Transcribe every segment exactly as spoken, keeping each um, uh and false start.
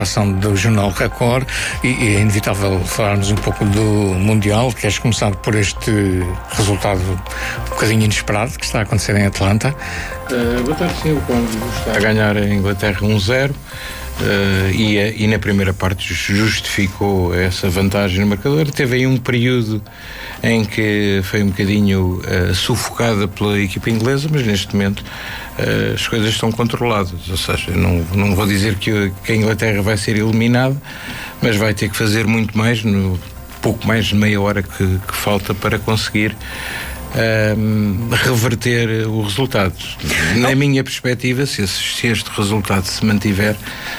ação do Jornal Record e, e é inevitável falarmos um pouco do Mundial. Queres começar por este resultado um bocadinho inesperado que está a acontecer em Atlanta? Uh, boa tarde, sim, o Congo está a ganhar a Inglaterra um zero uh, e, e na primeira parte justificou essa vantagem no marcador. Teve aí um período em que foi um bocadinho uh, sufocada pela equipa inglesa, mas neste momento Uh, as coisas estão controladas, ou seja, não, não vou dizer que, que a Inglaterra vai ser eliminada, mas vai ter que fazer muito mais, no pouco mais de meia hora que, que falta para conseguir uh, reverter o resultado. Na minha perspectiva, se, esse, se este resultado se mantiver,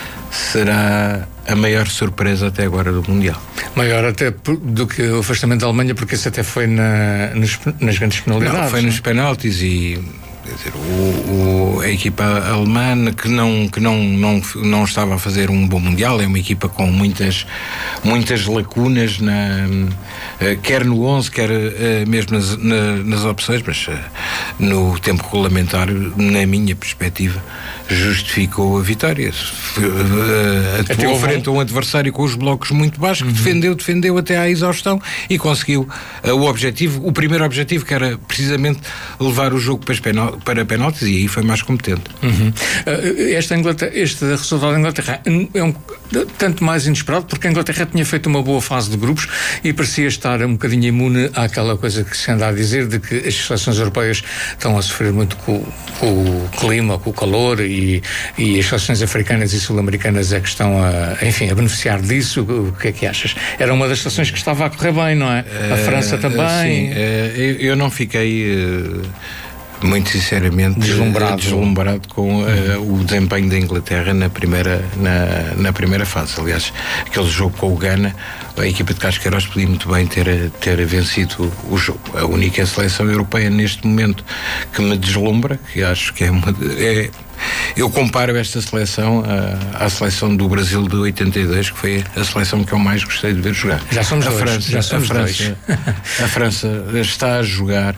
será a maior surpresa até agora do Mundial. Maior até do que o afastamento da Alemanha, porque esse até foi na, nos, nas grandes penalidades. Não, foi nos penaltis e... Quer dizer, o, o, a equipa alemã que, não, que não, não, não estava a fazer um bom Mundial, é uma equipa com muitas, muitas lacunas, na, uh, quer no onze, quer uh, mesmo nas, na, nas opções, mas uh, no tempo regulamentar, na minha perspectiva, justificou a vitória. Uh, atuou frente a um adversário com os blocos muito baixos, que uhum. defendeu, defendeu até à exaustão e conseguiu uh, o objetivo, o primeiro objetivo, que era precisamente levar o jogo para as penal, para penaltis, e aí foi mais competente. Uhum. Uh, esta Inglaterra, este resultado da Inglaterra é um tanto mais inesperado, porque a Inglaterra tinha feito uma boa fase de grupos e parecia estar um bocadinho imune àquela coisa que se anda a dizer de que as seleções europeias estão a sofrer muito com, com o clima, com o calor, e, e as seleções africanas e sul-americanas é que estão a, enfim, a beneficiar disso. O que é que achas? Era uma das seleções que estava a correr bem, não é? A uh, França também. Sim, uh, eu, eu não fiquei... Uh... muito sinceramente deslumbrado, deslumbrado com uh, o desempenho da Inglaterra na primeira, na, na primeira fase. Aliás, aquele jogo com o Ghana, a equipa de Casqueiros podia muito bem ter, ter vencido o jogo. A única seleção europeia neste momento que me deslumbra, que acho que é uma... É, eu comparo esta seleção à, à seleção do Brasil de oitenta e dois, que foi a seleção que eu mais gostei de ver jogar. Já somos a dois. França, Já somos a França, a França está a jogar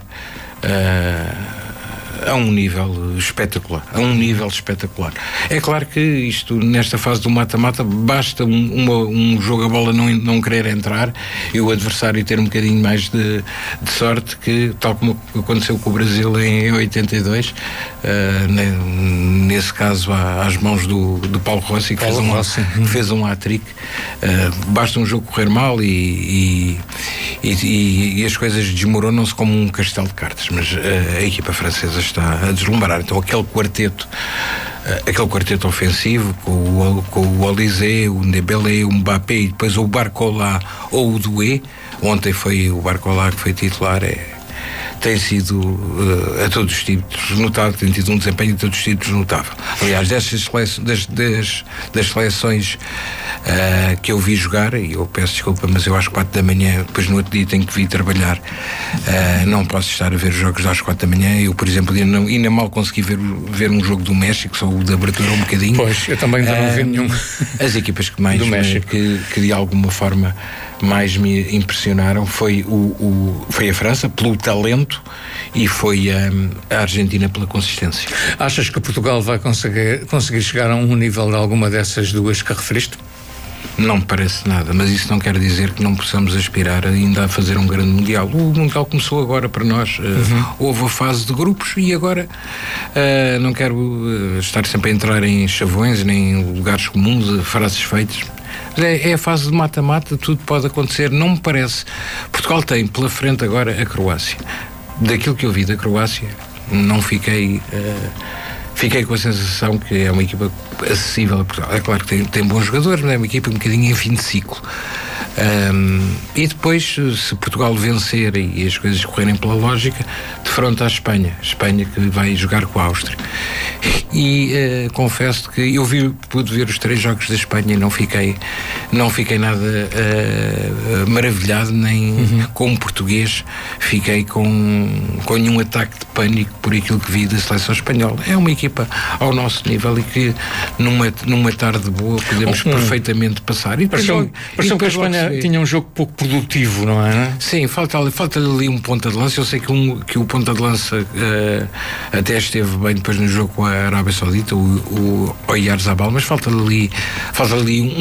uh, a um nível espetacular, a um nível espetacular. É claro que isto, nesta fase do mata-mata, basta um, uma, um jogo a bola não, não querer entrar e o adversário ter um bocadinho mais de, de sorte, que, tal como aconteceu com o Brasil em oitenta e dois, uh, nesse caso às mãos do, do Paulo Rossi, que Paulo fez, um, Rossi. fez um hat-trick. Uh, basta um jogo correr mal e, e, e, e as coisas desmoronam-se como um castelo de cartas, mas uh, a equipa francesa está a deslumbrar. Então aquele quarteto uh, aquele quarteto ofensivo com o, com o Olise, o Dembélé, o Mbappé e depois o Barcola ou o Doué. Ontem foi o Barcola que foi titular. É, tem sido uh, a todos os títulos notável, tem tido um desempenho a todos os títulos notável. Aliás, destas das, das, das seleções uh, que eu vi jogar, e eu peço desculpa, mas eu às quatro da manhã, depois no outro dia tenho que vir trabalhar, uh, não posso estar a ver os jogos às quatro da manhã. Eu, por exemplo, ainda, não, ainda mal consegui ver, ver um jogo do México, só o de abertura um bocadinho. Pois, eu também ainda não vi uh, nenhum. As equipas que mais, do México. Que, que de alguma forma mais me impressionaram foi, o, o, foi a França pelo talento e foi um, a Argentina pela consistência. Achas que Portugal vai conseguir, conseguir chegar a um nível de alguma dessas duas que referiste? Não me parece nada, mas isso não quer dizer que não possamos aspirar ainda a fazer um grande Mundial. O Mundial começou agora para nós. Uhum. Uh, houve a fase de grupos e agora uh, não quero uh, estar sempre a entrar em chavões nem em lugares comuns, uh, frases feitas. É, é a fase de mata-mata, tudo pode acontecer. Não me parece. Portugal tem pela frente agora a Croácia. Daquilo que eu vi da Croácia, não fiquei uh, fiquei com a sensação que é uma equipa acessível a Portugal. É claro que tem, tem bons jogadores, mas é uma equipa um bocadinho em fim de ciclo. Um, e depois, se Portugal vencer e as coisas correrem pela lógica, defronta a Espanha, Espanha que vai jogar com a Áustria. E uh, confesso que eu vi, pude ver os três jogos da Espanha e não fiquei, não fiquei nada uh, maravilhado, nem uhum. como português fiquei com, com nenhum ataque de pânico por aquilo que vi da seleção espanhola. É uma equipa ao nosso nível e que numa, numa tarde boa podemos uhum. perfeitamente passar. E depois, pareceu, e pareceu que a Espanha tinha um jogo pouco produtivo, não é? Sim, falta, falta ali um ponta de lança. Eu sei que, um, que o ponta de lança uh, até esteve bem depois no jogo com a Arábia Saudita, o, o Oyarzabal, mas falta ali, falta ali um